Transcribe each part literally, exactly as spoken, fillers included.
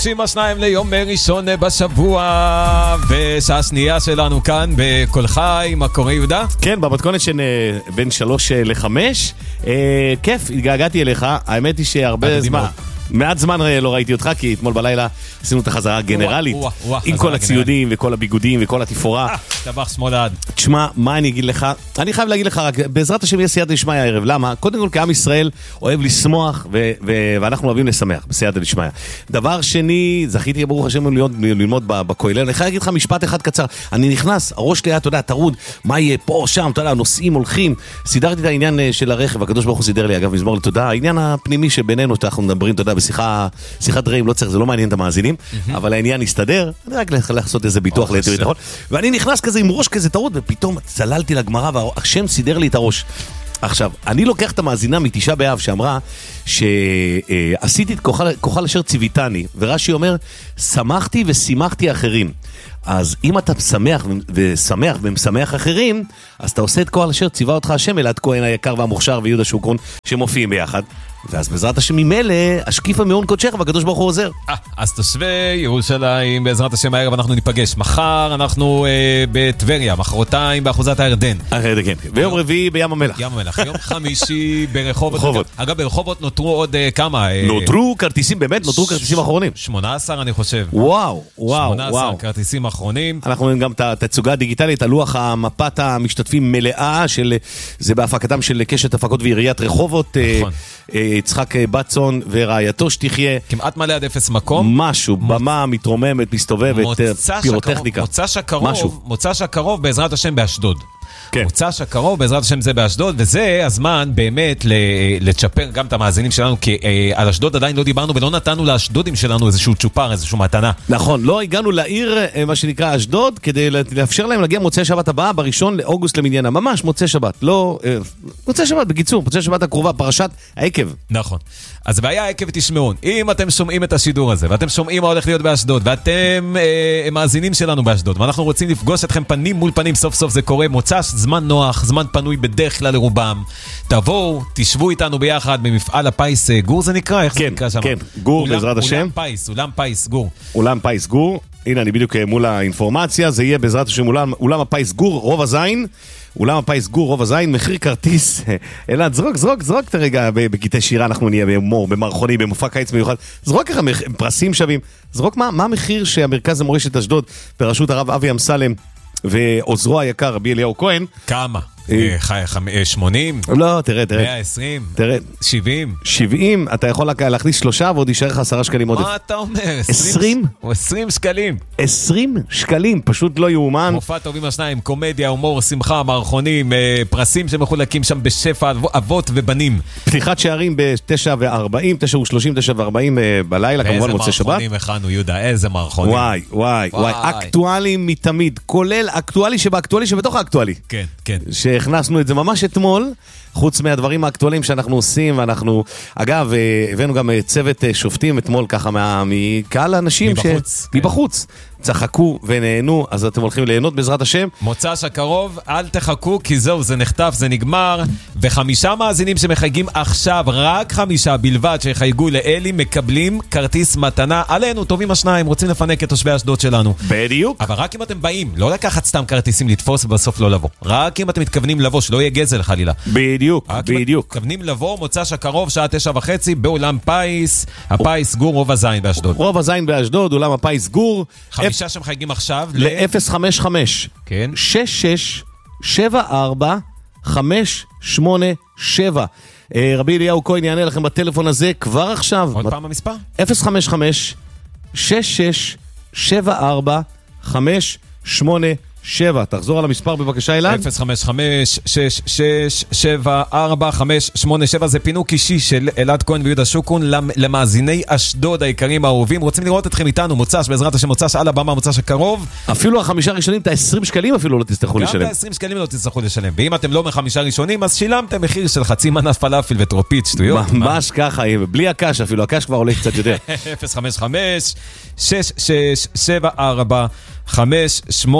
שימה שניים ליום ראשון בשבוע, ושעה שנייה שלנו כאן בכל חי. מה קורה יהודה? כן, במתכונת של בין שלוש לחמש. כיף, התגעגעתי אליך. האמת היא שהרבה זמן, מעט זמן לא ראיתי אותך, כי אתמול בלילה עשינו את החזרה הגנרלית, עם כל הציודים וכל הביגודים וכל התפאורה. טבח שמולד. תשמע, מה אני אגיד לך? אני חייב להגיד לך רק, בעזרת השם יהיה סייעתא דשמיא הערב. למה? קודם כל, כעם ישראל אוהב לשמוח, ואנחנו אוהבים לשמח, בסייעתא דשמיא. דבר שני, זכיתי ברוך השם ללמוד בכולל. אני חייב להגיד לך משפט אחד קצר. אני נכנס, הראש ליד, אתה יודע, טרוד, מה יהיה פה, שם, אתה יודע, נוסעים, הולכים. סידרתי את העניין של הרכב, הקדוש ברוך הוא סידר לי, אגב, מזמור לתודה. העניין הפנימי שבינינו, שאנחנו מדברים, אתה יודע, בשיחה, שיחת רעים, לא צריך, זה לא מעניין את המאזינים, אבל העניין יסתדר. אני רק לעשות איזה ביטוח ליתר ביטחון. ואני נכנס כזה עם ראש כזה טרוד, ופתאום צללתי לגמרא, והשם סידר לי את הראש. עכשיו, אני לוקח את המאזינה מתשעה באב שאמרה שעשיתי את כוחל אשר ציוויתני, ורש"י אומר, שמחתי ושימחתי אחרים. אז אם אתה שמח ושמח ומשמח אחרים, אז אתה עושה את כוחל אשר ציווה אותך השם, אלעד כהן היקר והמוכשר ויהודה שוקרון שמופיעים ביחד. ואז בעזרת השם ממילא, השקיפה מעון קודשך והקדוש ברוך הוא עוזר. אז תושבי ירושלים, בעזרת השם הערב אנחנו ניפגש. מחר אנחנו בטבריה, מחרתיים באחוזת הירדן. הירדן, כן. ויום רביעי בים המלח. ים המלח. יום חמישי ברחובות. אגב, ברחובות נותרו עוד כמה? נותרו כרטיסים, באמת, נותרו כרטיסים אחרונים. שמונה עשר אני חושב. וואו, וואו, שמונה עשר כרטיסים אחרונים. אנחנו רואים גם את התצוגה הדיגיטלית, הלוח המפת המשתתפים מלאה, זה בהפקתם של קשת הפקות ועיריית רחובות. נכון. יצחק בצון ורעייתו שתחיה. כמעט מלא עד אפס מקום. משהו, במה מתרוממת, מסתובבת, פירוטכניקה. מוצ"ש הקרוב, מוצ"ש הקרוב בעזרת השם באשדוד. כן. מוצ"ש הקרוב, בעזרת השם זה באשדוד, וזה הזמן באמת לצ'פר גם את המאזינים שלנו, כי על אשדוד עדיין לא דיברנו, ולא נתנו לאשדודים שלנו איזשהו צ'ופר, איזשהו מתנה. נכון, לא הגענו לעיר, מה שנקרא אשדוד, כדי לאפשר להם להגיע מוצאי שבת הבאה, בראשון לאוגוסט למניינה, ממש מוצאי שבת, לא, מוצאי שבת, בקיצור, מוצאי שבת הקרובה, פרשת העקב. נכון. אז והיה העקב תשמעון, אם אתם שומעים את השידור הזה, ואתם שומעים מה הולך להיות באשדוד, ואתם אה, מאזינים שלנו באשדוד, ואנחנו רוצים לפגוש אתכם פנים מול פנים, סוף סוף זה קורה, מוצ"ש, זמן נוח, זמן פנוי בדרך כלל לרובם. תבואו, תשבו איתנו ביחד במפעל הפיס גור, זה נקרא? איך כן, זה נקרא שם? כן, גור בעזרת השם. אולם פיס, אולם פיס גור. אולם פיס גור, הנה אני בדיוק מול האינפורמציה, זה יהיה בעזרת השם אולם, אולם הפיס גור, רוב הזין, אולם הפיס גור, רוב הזין, מחיר כרטיס, אלעד, זרוק, זרוק, זרוק את הרגע, בקטעי שירה אנחנו נהיה בהומור, במערכוני, במופע קיץ מיוחד, זרוק ככה פרסים שווים, זרוק מה, מה המחיר שהמרכז המורשת אשדוד, בראשות הרב אבי אמסלם, ועוזרו היקר רבי אליהו כהן. כמה? שמונים? לא, תראה, תראה. מאה ועשרים? תראה. שבעים? שבעים, אתה יכול להכניס שלושה ועוד יישאר לך עשרה שקלים עודף. מה אתה אומר? עשרים? עשרים שקלים. עשרים שקלים, פשוט לא יאומן. מופע טובים השניים, קומדיה, הומור, שמחה, מערכונים, פרסים שמחולקים שם בשפע, אבות ובנים. פתיחת שערים ב-תשע וארבעים, תשע ושלושים, תשע וארבעים בלילה, כמובן מוצא שבת. איזה מערכונים הכנו, יהודה, איזה מערכונים. וואי, וואי, וואי, אקטואלים מתמיד, כולל אקטואלי שבאקטואלי שבתוך האקטואלי. כן, כן. שהכנסנו את זה ממש אתמול, חוץ מהדברים האקטואליים שאנחנו עושים, ואנחנו, אגב, הבאנו גם צוות שופטים אתמול ככה מה, מקהל האנשים מבחוץ. ש... כן. מבחוץ. צחקו ונהנו, אז אתם הולכים ליהנות בעזרת השם. מוצ"ש הקרוב, אל תחכו, כי זהו, זה נחטף, זה נגמר, וחמישה מאזינים שמחייגים עכשיו, רק חמישה בלבד שחייגו לאלי, מקבלים כרטיס מתנה עלינו, טובים השניים, רוצים לפנק את תושבי אשדוד שלנו. בדיוק. אבל רק אם אתם באים, לא לקחת סתם כרטיסים לתפוס ובסוף לא לבוא. רק אם אתם מתכוונים לבוא, שלא יהיה גזל חלילה. בדיוק, בדיוק. מתכוונים לבוא, מוצ"ש הקרוב, שעה תשע וחצי, באולם פיס, הפיס גור, רוב הזין באשדוד. רוב הזין באשדוד, אולם הפיס גור. חמישה שמחייגים עכשיו ל-אפס חמש חמש כן שש שש שבע ארבע חמש שמונה שבע. רבי אליהו כהן יענה לכם בטלפון הזה כבר עכשיו. עוד פעם המספר? אפס חמש חמש שש שש שבע ארבע חמש שמונה שבע. תחזור על המספר בבקשה אלעד. אפס חמש חמש שש שש שבע ארבע חמש שמונה שבע. זה פינוק אישי של אלעד כהן ויהודה שוקרון למאזיני אשדוד היקרים האהובים. רוצים לראות אתכם איתנו מוצ"ש, בעזרת השם מוצ"ש על הבמה, מוצ"ש הקרוב. אפילו החמישה ראשונים, את ה-עשרים שקלים אפילו לא תצטרכו לשלם. גם את ה-עשרים שקלים לא תצטרכו לשלם. ואם אתם לא מחמישה ראשונים, אז שילמתם מחיר של חצי מנה פלאפל וטרופית, שטויות. ממש ככה, בלי הקש אפילו, הקש כבר עולה קצת יותר. אפס חמש חמש שש שש שבע ארבע חמש שמונה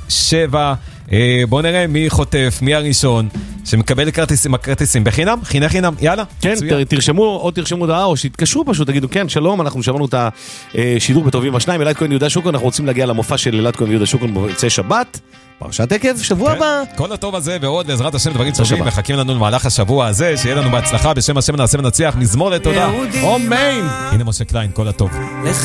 שבע. בואו נראה מי חוטף, מי הראשון, שמקבל כרטיסים, הכרטיסים בחינם, חיני חינם, יאללה. כן, תרשמו, או תרשמו הודעה, או שתתקשרו פשוט, תגידו, כן, שלום, אנחנו שמענו את השידור בטובים השניים, אלעד כהן יהודה שוקרון, אנחנו רוצים להגיע למופע של אלעד כהן ויהודה שוקרון במוצאי שבת, פרשת עקב, שבוע הבא. כל הטוב הזה ועוד, בעזרת השם, דברים טובים, מחכים לנו במהלך השבוע הזה, שיהיה לנו בהצלחה, בשם השם נעשה ונצליח, מזמור לתודה. אמן. הנה משה קליין, כל הטוב.